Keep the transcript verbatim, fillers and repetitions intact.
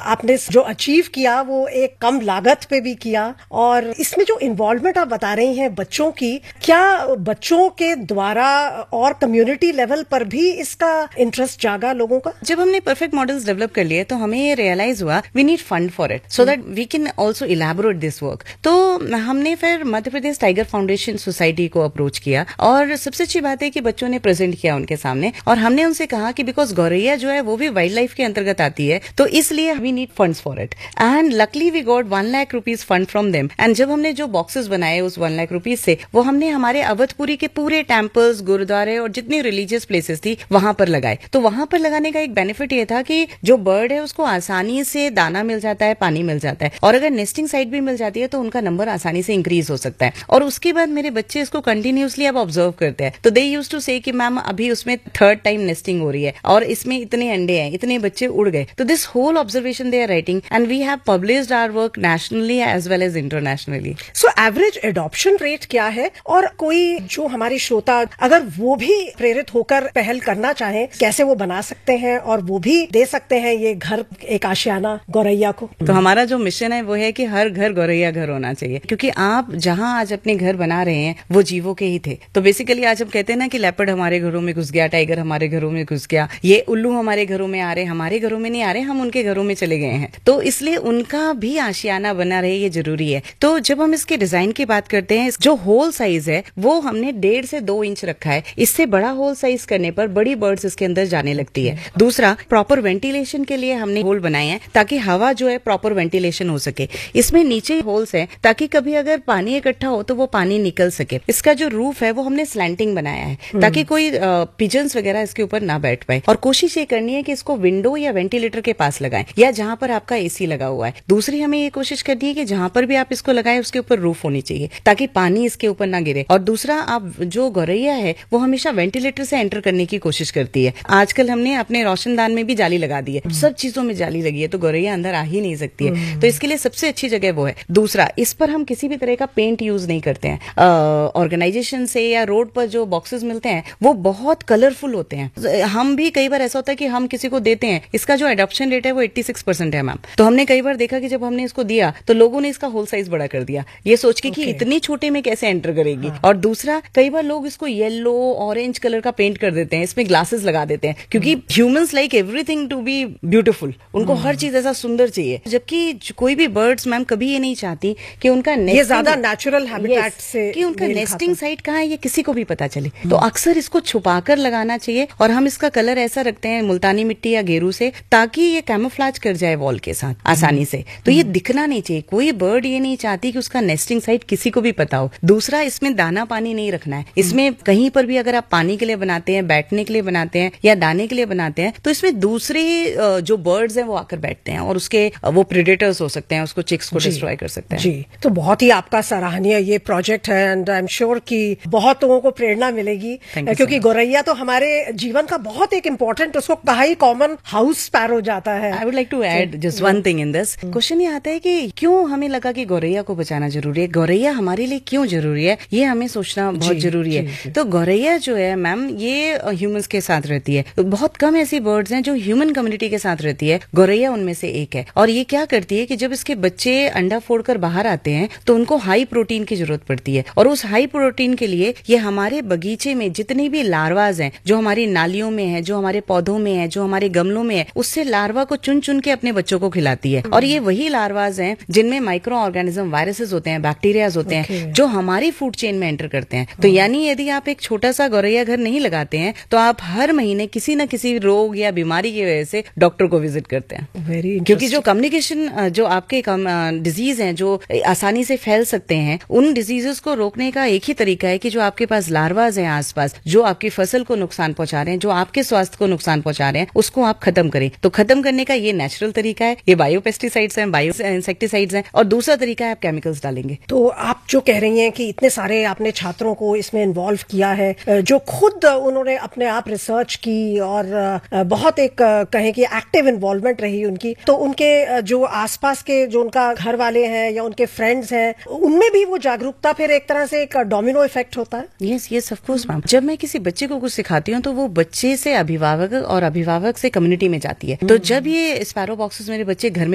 आपने जो अचीव किया वो एक कम लागत पे भी किया, और इसमें जो इन्वॉल्वमेंट आप बता रही हैं बच्चों की, क्या बच्चों के द्वारा और कम्युनिटी लेवल पर भी इसका इंटरेस्ट जागा लोगों का? जब हमने परफेक्ट मॉडल्स डेवलप कर लिए तो हमें ये रियलाइज हुआ we need fund for it so that we can also elaborate this work. तो हमने फिर Madhya Pradesh tiger foundation society को अप्रोच किया, और सबसे अच्छी बात है कि बच्चों ने प्रेजेंट किया उनके सामने, और हमने उनसे कहा कि बिकॉज गौरैया जो है वो भी वाइल्ड लाइफ के अंतर्गत आती है, तो इसलिए we need funds for it, and luckily we got one lakh rupees fund from them. And जब हमने जो बॉक्सेस बनाए उस वन लाख रुपीज से, वो हमने हमारे अवधपुरी के पूरे टेम्पल्स, गुरुद्वारे और जितनी रिलीजियस प्लेसेस थी वहां पर लगाए। तो वहां पर लगाने का एक बेनिफिट ये था कि जो बर्ड है उसको आसानी से दाना मिल जाता है, पानी मिल जाता है, और अगर नेस्टिंग साइट भी मिल जाती है तो उनका नंबर आसानी से इंक्रीज हो सकता है। और उसके बाद मेरे बच्चे इसको कंटिन्यूसली अब ऑब्जर्व करते हैं, तो दे यूज्ड टू से कि मैम अभी उसमें थर्ड टाइम नेस्टिंग हो रही है और इसमें इतने अंडे हैं, इतने बच्चे उड़ गए। तो this whole observation they are writing, and we have published our work nationally as well as internationally. So average adoption rate क्या है, और कोई जो हमारी श्रोता अगर वो भी प्रेरित होकर पहल करना चाहे, कैसे वो बना सकते हैं और वो भी दे सकते हैं ये घर, एक आशियाना गौरैया को? तो हमारा जो मिशन है वो है कि हर घर गौरैया घर होना चाहिए, क्योंकि आप जहां आज अपने घर बना रहे हैं वो जीवों के ही थे। तो बेसिकली आज हम कहते हैं ना कि लेपर्ड हमारे घरों में घुस गया, टाइगर हमारे घरों में घुस गया, ये उल्लू हमारे घरों में आ रहे, हमारे घरों में नहीं आ रहे, हम उनके घरों में चले गए हैं। तो इसलिए उनका भी आशियाना बना रहे, ये जरूरी है। तो जब हम इसके डिजाइन की बात करते हैं, जो होल साइज है वो हमने डेढ़ से दो इंच रखा है। इससे बड़ा होल साइज करने पर बड़ी बर्ड्स इसके अंदर जाने लगती है। दूसरा, प्रॉपर वेंटिलेशन के लिए हमने होल बनाए हैं ताकि हवा जो है प्रॉपर वेंटिलेशन हो सके। इसमें नीचे होल्स हैं ताकि कभी अगर पानी इकट्ठा हो तो वो पानी निकल सके। इसका जो रूफ है वो हमने स्लैंटिंग बनाया है ताकि कोई पिजन्स वगैरह इसके ऊपर ना बैठ पाए। और कोशिश ये करनी है कि इसको विंडो या वेंटिलेटर के पास लगाएं, या जहां पर आपका एसी लगा हुआ है। दूसरी हमें ये कोशिश करनी है कि जहां पर भी आप इसको लगाएं उसके ऊपर रूफ होनी चाहिए ताकि पानी इसके ऊपर ना गिरे। और दूसरा, आप जो गौरैया है वो हमेशा वेंटिलेटर से एंटर करने की कोशिश करती है। आजकल हमने अपने रोशनदान में भी जाली लगा दी है, सब चीजों में जाली लगी है, तो गौरैया अंदर आ ही नहीं सकती है। तो इसके लिए सबसे अच्छी जगह वो है। दूसरा, इस पर हम किसी भी तरह का पेंट यूज नहीं करते हैं। ऑर्गेनाइजेशन से या रोड पर जो बॉक्सेस मिलते हैं वो बहुत कलरफुल होते हैं। हम भी कई बार ऐसा होता है कि हम किसी को देते हैं, इसका जो एडॉप्शन रेट है वो छियासी परसेंट है मैम। तो हमने कई बार देखा कि जब हमने इसको दिया तो लोगों ने इसका होल साइज बड़ा कर दिया, ये सोच के okay. कि इतनी छोटे में कैसे एंटर करेगी। हाँ. और दूसरा, कई बार लोग इसको येलो ऑरेंज कलर का पेंट कर देते हैं, इसमें ग्लासेस लगा देते हैं, क्योंकि humans like everything to be beautiful, उनको हर चीज ऐसा सुंदर चाहिए। जबकि कोई भी बर्ड्स मैम कभी ये नहीं चाहती कि उनका ये ज्यादा नेचुरल हैबिटेट से कि उनका नेस्टिंग साइट कहाँ है ये किसी को भी पता चले। तो अक्सर इसको छुपाकर लगाना चाहिए, और हम इसका कलर ऐसा रखते हैं मुल्तानी मिट्टी या गेरू से, ताकि ये कैमोफ्लेज कर जाए वॉल के साथ आसानी से। तो ये दिखना नहीं चाहिए। कोई बर्ड ये नहीं चाहती कि उसका नेस्टिंग साइट किसी को भी पता हो। दूसरा, इसमें दाना पानी नहीं रखना है। इसमें कहीं पर भी अगर आप पानी के लिए बनाते हैं, बैठने के लिए बनाते हैं या दाने के लिए बनाते हैं, तो इसमें दूसरे जो बर्ड्स हैं वो आकर बैठते हैं और उसके वो प्रेडेटर्स हो सकते हैं, उसको चिक्स को डिस्ट्रॉय कर सकते हैं। जी, तो बहुत ही आपका सराहनीय ये प्रोजेक्ट है, एंड आई एम श्योर कि बहुत लोगों को प्रेरणा मिलेगी, क्योंकि गौरैया तो हमारे जीवन का बहुत एक इम्पोर्टेंट, उसको कहा ही कॉमन हाउस स्पैरो जाता है। I would like to add just one thing in this. Question ये आता है कि क्यों हमें लगा कि गौरैया को बचाना जरूरी है, गौरैया हमारे लिए क्यों जरूरी है, ये हमें सोचना बहुत जरूरी है। तो गौरैया जो है मैम ये ह्यूमंस के साथ रहती है। बहुत कम ऐसी बर्ड्स हैं जो ह्यूमन कम्युनिटी के साथ रहती है, गौरैया उनमें से एक है। और ये क्या करती है कि जब इसके बच्चे अंडा फोड़कर बाहर आते हैं तो उनको हाई प्रोटीन की जरूरत पड़ती है, और उस हाई प्रोटीन के लिए ये हमारे बगीचे में जितनी भी लार्वाज हैं, जो हमारी नालियों में है, जो हमारे पौधों में है, जो हमारे गमलों में है, उससे लार्वा को चुन चुन के अपने बच्चों को खिलाती है। और ये वही लार्वाज हैं जिनमें माइक्रो ऑर्गेनिज्म, वायरसेस होते हैं, बैक्टीरियाज होते हैं, okay. जो हमारी फूड चेन में एंटर करते हैं। तो यानी यदि आप एक छोटा सा गौरैया घर नहीं लगाते हैं तो आप हर महीने किसी न किसी रोग या बीमारी की वजह से डॉक्टर को विजिट करते हैं। वेरी क्योंकि जो कम्युनिकेशन, जो आपके डिजीज हैं जो आसानी से फैल सकते हैं, उन डिजीजेस को रोकने का एक ही तरीका है कि जो आपके पास लार्वाज हैं आसपास, जो आपकी फसल को नुकसान पहुंचा रहे हैं, जो आपके स्वास्थ्य को नुकसान पहुंचा रहे हैं, उसको आप खत्म करें। तो खत्म करने का ये नेचुरल तरीका है, ये बायो पेस्टिसाइड्स हैं, बायो इंसेक्टिसाइड्स हैं, और दूसरा तरीका है आप केमिकल्स डालेंगे। तो आप जो कह रही हैं कि इतने सारे आपने छात्रों को इसमें इन्वॉल्व किया है, जो खुद उन्होंने अपने आप रिसर्च की और बहुत एक कहें कि एक्टिव इन्वॉल्वमेंट रही उनकी, तो उनके जो आसपास के जो उनका घर वाले हैं या उनके फ्रेंड्स हैं, उनमें भी वो जागरूकता फिर एक तरह से एक डोमिनो इफेक्ट होता है। Yes yes of course ma'am. जब मैं किसी बच्चे को कुछ सिखाती हूँ तो वो बच्चे से अभिभावक और अभिभावक से कम्युनिटी में जाती है। तो जब ये स्पैरो बॉक्सेस मेरे बच्चे घर में